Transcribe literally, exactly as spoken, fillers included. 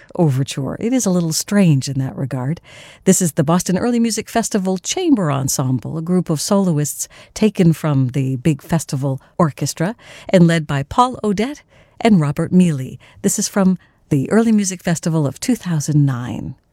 overture. It is a little strange in that regard. This is the Boston Early Music Festival Chamber Ensemble, a group of soloists taken from the big festival orchestra and led by Paul Odette and Robert Mealy. This is from the Early Music Festival of two thousand nine.